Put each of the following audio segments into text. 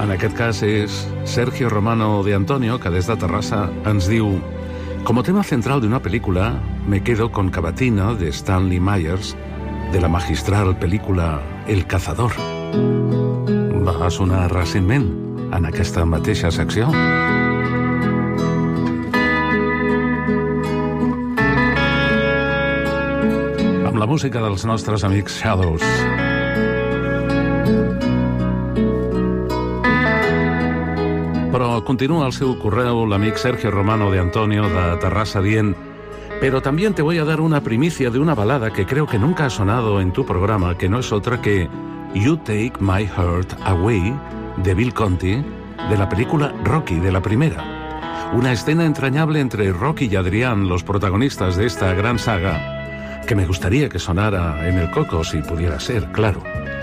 En aquest cas és Sergio Romano de Antonio, que des de Terrassa ens diu: como tema central de una película, me quedo con Cavatina, de Stanley Myers, de la magistral pel·lícula El Cazador. Va sonar recentment en aquesta mateixa secció. Amb la música dels nostres amics Shadows. Però continua el seu correu l'amic Sergio Romano de Antonio de Terrassa dient: pero también te voy a dar una primicia de una balada que creo que nunca ha sonado en tu programa, que no es otra que You Take My Heart Away, de Bill Conti, de la película Rocky, de la primera. Una escena entrañable entre Rocky y Adrián, los protagonistas de esta gran saga, que me gustaría que sonara en el Coco, si pudiera ser, claro.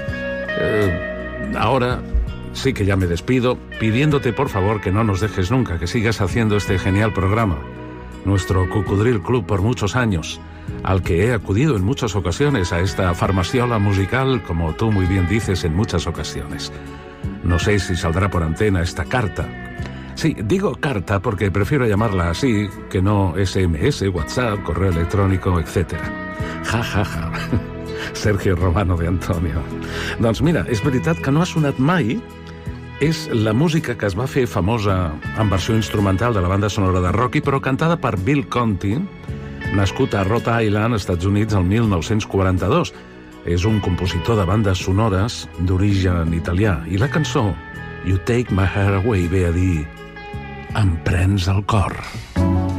Ahora sí que ya me despido, pidiéndote por favor que no nos dejes nunca, que sigas haciendo este genial programa, nuestro Cocodril Club por muchos años, al que he acudido en muchas ocasiones, a esta farmaciola musical, como tú muy bien dices, en muchas ocasiones. No sé si saldrá por antena esta carta. Sí, digo carta porque prefiero llamarla así, que no SMS, WhatsApp, correo electrónico, etc. Ja, ja, ja. Sergio Romano de Antonio. Doncs mira, és veritat que no ha sonat mai. És la música que es va fer famosa en versió instrumental de la banda sonora de Rocky, però cantada per Bill Conti, nascut a Rhode Island, Estats Units, el 1942. És un compositor de bandes sonores d'origen italià. I la cançó You Take My Heart Away ve a dir: em prens el cor.